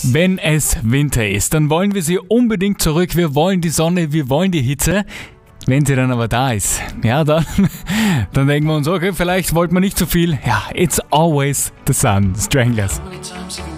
Wenn es Winter ist, dann wollen wir sie unbedingt zurück. Wir wollen die Sonne, wir wollen die Hitze. Wenn sie dann aber da ist, ja, dann denken wir uns, okay, vielleicht wollten wir nicht so viel. Ja, it's always the sun, Stranglers.